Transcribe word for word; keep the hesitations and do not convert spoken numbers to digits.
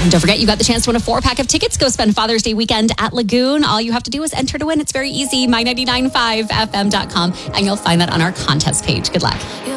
And don't forget, you got the chance to win a four-pack of tickets. Go spend Father's Day weekend at Lagoon. All you have to do is enter to win. It's very easy. my ninety-nine point five F M dot com, and you'll find that on our contest page. Good luck.